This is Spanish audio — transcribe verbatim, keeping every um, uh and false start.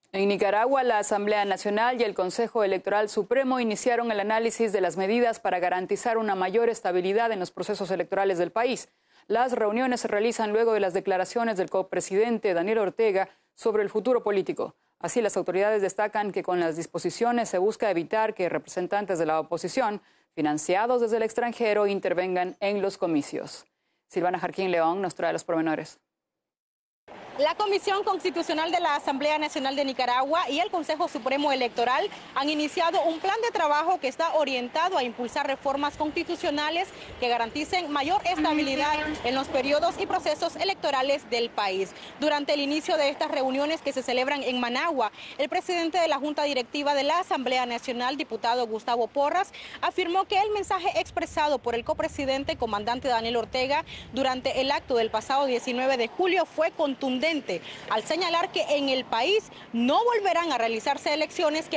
En Nicaragua, la Asamblea Nacional y el Consejo Electoral Supremo iniciaron el análisis de las medidas para garantizar una mayor estabilidad en los procesos electorales del país. Las reuniones se realizan luego de las declaraciones del copresidente Daniel Ortega sobre el futuro político. Así, las autoridades destacan que con las disposiciones se busca evitar que representantes de la oposición, financiados desde el extranjero, intervengan en los comicios. Silvana Jarquín León nos trae los pormenores. La Comisión Constitucional de la Asamblea Nacional de Nicaragua y el Consejo Supremo Electoral han iniciado un plan de trabajo que está orientado a impulsar reformas constitucionales que garanticen mayor estabilidad en los periodos y procesos electorales del país. Durante el inicio de estas reuniones que se celebran en Managua, el presidente de la Junta Directiva de la Asamblea Nacional, diputado Gustavo Porras, afirmó que el mensaje expresado por el copresidente comandante Daniel Ortega durante el acto del pasado diecinueve de julio fue contundente al señalar que en el país no volverán a realizarse elecciones que